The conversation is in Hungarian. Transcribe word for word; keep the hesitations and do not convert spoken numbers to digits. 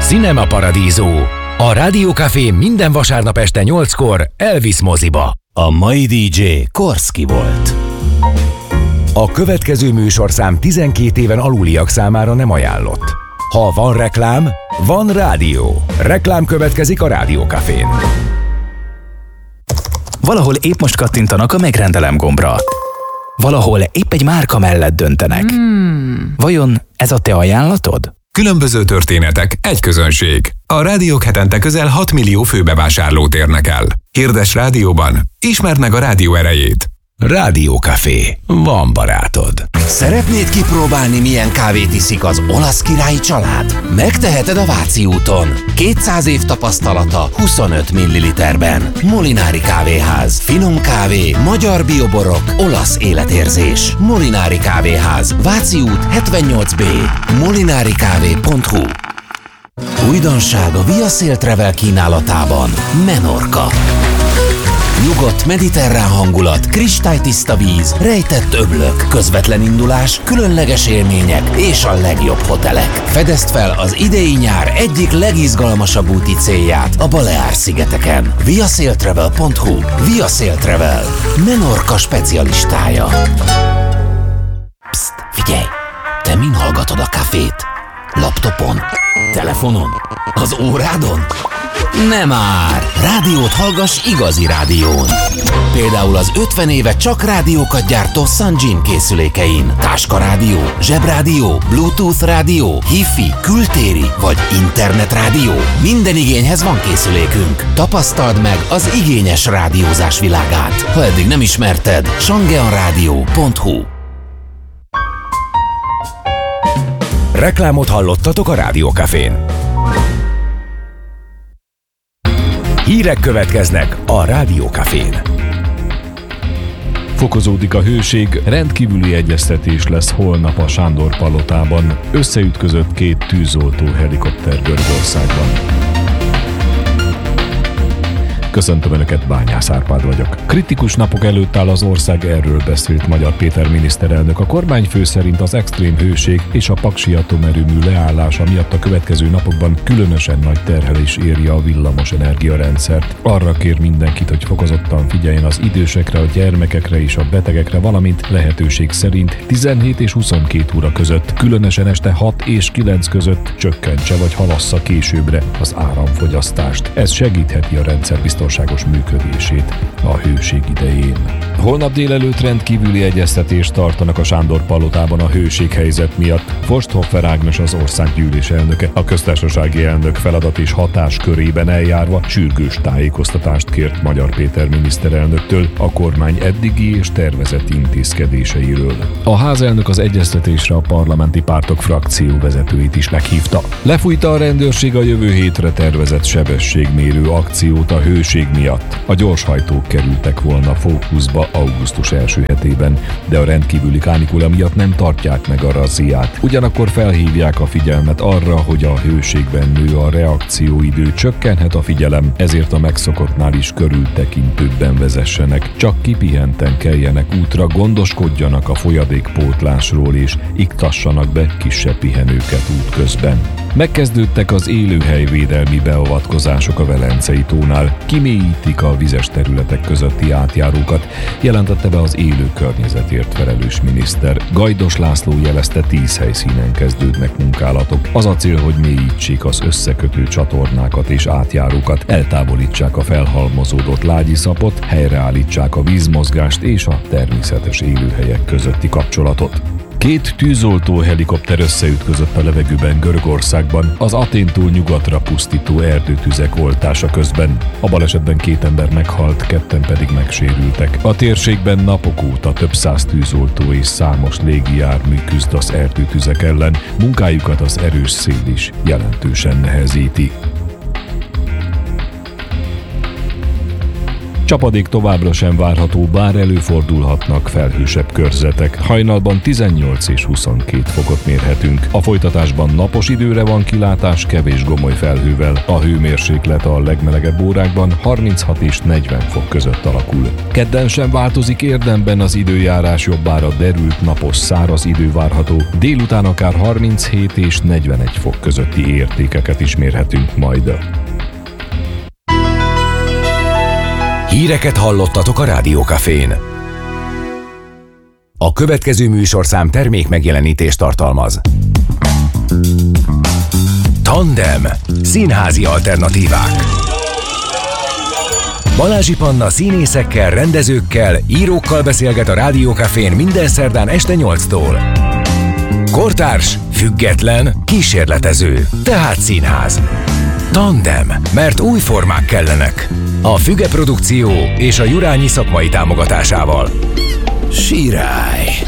Cinema Paradiso. A Rádió Café minden vasárnap este nyolckor elvisz moziba. A mai dé dzsé Korszki volt. A következő műsorszám tizenkét éven aluliak számára nem ajánlott. Ha van reklám, van rádió. Reklám következik a Rádió Cafén. Valahol épp most kattintanak a megrendelem gombra. Valahol épp egy márka mellett döntenek. Hmm. Vajon ez a te ajánlatod? Különböző történetek, egy közönség. A rádiók hetente közel hat millió főbevásárlót érnek el. Hirdess rádióban, ismerd meg a rádió erejét. Rádió Café. Van barátod. Szeretnéd kipróbálni, milyen kávét iszik az olasz királyi család? Megteheted a Váci úton. kétszáz év tapasztalata huszonöt milliliterben. Molinári kávéház. Finom kávé, magyar bioborok, olasz életérzés. Molinári kávéház. Váci út hetvennyolc B. molinarikávé pont hu. Újdonság a Via Sail Travel kínálatában. Menorca. Nyugodt mediterrán hangulat, kristálytiszta víz, rejtett öblök, közvetlen indulás, különleges élmények és a legjobb hotelek. Fedezd fel az idei nyár egyik legizgalmasabb úti célját a Baleár-szigeteken. via sail travel pont hu. Via Sail Travel. Menorca specialistája. Psst, figyelj! Te min hallgatod a kafét? Laptopon? Telefonon? Az órádon? Nem már! Rádiót hallgass igazi rádión. Például az ötven éve csak rádiókat gyártó Sunjin készülékein. Táskarádió, zsebrádió, Bluetooth rádió, Hi-Fi, kültéri vagy internetrádió. Minden igényhez van készülékünk. Tapasztald meg az igényes rádiózás világát. Ha eddig nem ismerted, sangeanradio pont hu. Reklámot hallottatok a Rádió Cafén. Hírek következnek a Rádió Cafén. Fokozódik a hőség, rendkívüli egyeztetés lesz holnap a Sándor palotában. Összeütközött két tűzoltó helikopter Görögországban. Köszöntöm Önöket, Bányász Árpád vagyok. Kritikus napok előtt áll az ország, erről beszélt Magyar Péter miniszterelnök. A kormányfő szerint az extrém hőség és a paksi atomerőmű leállása miatt a következő napokban különösen nagy terhelés érje a villamos energiarendszert. Arra kér mindenkit, hogy fokozottan figyeljen az idősekre, a gyermekekre és a betegekre, valamint lehetőség szerint tizenhét és huszonkét óra között, különösen este hat és kilenc között csökkentse vagy halassza későbbre az áramfogyasztást. Ez segítheti a rendszer biztonságos működését a hőség idején. Holnap délelőtt rendkívüli egyeztetést tartanak a Sándor palotában a hőséghelyzet miatt. Forsthofer Ágnes az országgyűlés elnöke, a köztársasági elnök feladat és hatáskörében eljárva sürgős tájékoztatást kért Magyar Péter miniszterelnöktől a kormány eddigi és tervezett intézkedéseiről. A házelnök az egyeztetésre a parlamenti pártok frakcióvezetőit is meghívta. Lefújta a rendőrség a jövő hétre tervezett sebességmérő akciót a hőség miatt. A gyorshajtók kerültek volna fókuszba augusztus első hetében, de a rendkívüli kánikula miatt nem tartják meg a razziát. Ugyanakkor felhívják a figyelmet arra, hogy a hőségben nő a reakcióidő, csökkenhet a figyelem, ezért a megszokottnál is körültekintőbben vezessenek, csak kipihenten keljenek útra, gondoskodjanak a folyadékpótlásról és iktassanak be kisebb pihenőket útközben. Megkezdődtek az élőhelyvédelmi beavatkozások a Velencei tónál, kimélyítik a vizes területek közötti átjárókat, jelentette be az élő környezetért felelős miniszter. Gajdos László jelezte, tíz helyszínen kezdődnek munkálatok. Az a cél, hogy mélyítsék az összekötő csatornákat és átjárókat, eltávolítsák a felhalmozódott lágyiszapot, helyreállítsák a vízmozgást és a természetes élőhelyek közötti kapcsolatot. Két tűzoltó helikopter összeütközött a levegőben Görögországban az Athéntól nyugatra pusztító erdőtüzek oltása közben. A balesetben két ember meghalt, ketten pedig megsérültek. A térségben napok óta több száz tűzoltó és számos légijármű küzd az erdőtüzek ellen, munkájukat az erős szél is jelentősen nehezíti. Csapadék továbbra sem várható, bár előfordulhatnak felhősebb körzetek. Hajnalban tizennyolc és huszonkét fokot mérhetünk. A folytatásban napos időre van kilátás, kevés gomoly felhővel. A hőmérséklet a legmelegebb órákban harminchat és negyven fok között alakul. Kedden sem változik érdemben az időjárás, jobbára derült, napos, száraz idő várható. Délután akár harminchét és negyvenegy fok közötti értékeket is mérhetünk majd. Híreket hallottatok a Rádió Cafén. A következő műsorszám termék megjelenítést tartalmaz. Tandem. Színházi alternatívák. Balázsi Panna színészekkel, rendezőkkel, írókkal beszélget a Rádió Cafén minden szerdán este nyolctól. Kortárs, független, kísérletező, tehát színház. Tandem, mert új formák kellenek. A Füge Produkció és a Jurányi szakmai támogatásával. Sirály.